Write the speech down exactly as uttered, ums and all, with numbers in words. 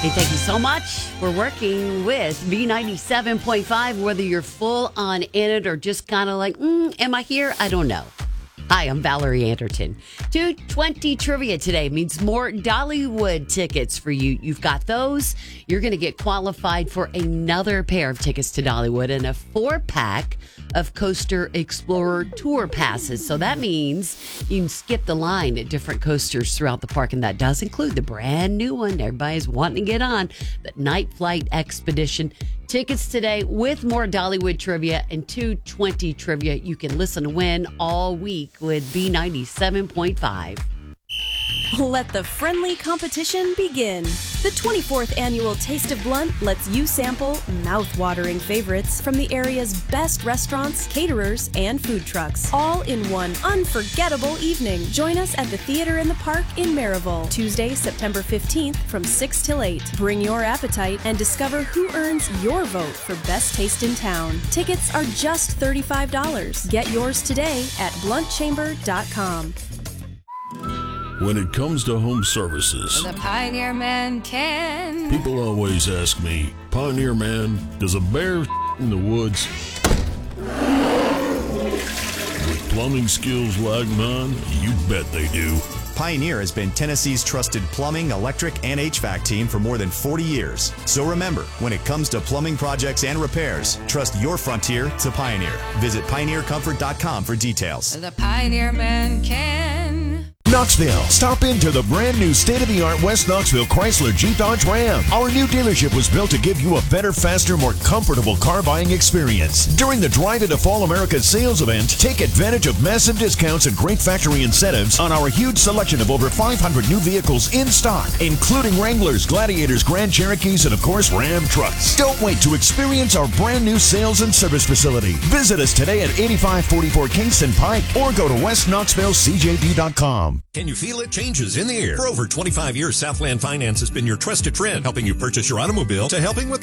Hey, thank you so much. We're working with B ninety-seven point five, whether you're full on in it or just kind of like, mm, am I here? I don't know. Hi, I'm Valerie Anderton. two twenty trivia today means more Dollywood tickets for you. You've got those. You're going to get qualified for another pair of tickets to Dollywood and a four-pack of Coaster Explorer Tour passes. So that means you can skip the line at different coasters throughout the park, and that does include the brand new one everybody's wanting to get on, the Night Flight Expedition. Tickets today with more Dollywood trivia and two twenty trivia. You can listen and win all week with B ninety-seven point five. Let the friendly competition begin. The twenty-fourth Annual Taste of Blount lets you sample mouth-watering favorites from the area's best restaurants, caterers, and food trucks, all in one unforgettable evening. Join us at the Theater in the Park in Maryville, Tuesday, September fifteenth from six till eight. Bring your appetite and discover who earns your vote for best taste in town. Tickets are just thirty-five dollars. Get yours today at blunt chamber dot com. When it comes to home services, the Pioneer Man can. People always ask me, Pioneer Man, does a bear in the woods? With plumbing skills like mine, you bet they do. Pioneer has been Tennessee's trusted plumbing, electric, and H V A C team for more than forty years. So remember, when it comes to plumbing projects and repairs, trust your frontier to Pioneer. Visit pioneer comfort dot com for details. The Pioneer Man can. Knoxville. Stop into the brand new state-of-the-art West Knoxville Chrysler Jeep Dodge Ram. Our new dealership was built to give you a better, faster, more comfortable car buying experience. During the Drive into Fall America sales event, take advantage of massive discounts and great factory incentives on our huge selection of over five hundred new vehicles in stock, including Wranglers, Gladiators, Grand Cherokees, and of course, Ram trucks. Don't wait to experience our brand new sales and service facility. Visit us today at eighty-five forty-four Kingston Pike or go to west knoxville c j d dot com. Can you feel it? Changes in the air. For over twenty-five years, Southland Finance has been your trusted friend, helping you purchase your automobile to helping with